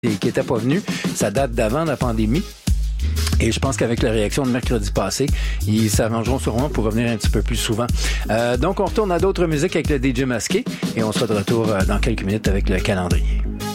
qui n'était pas venu. Ça date d'avant la pandémie. Et je pense qu'avec la réaction de mercredi passé, ils s'arrangeront sûrement pour revenir un petit peu plus souvent. Donc, on retourne à d'autres musiques avec le DJ masqué et on sera de retour dans quelques minutes avec le calendrier.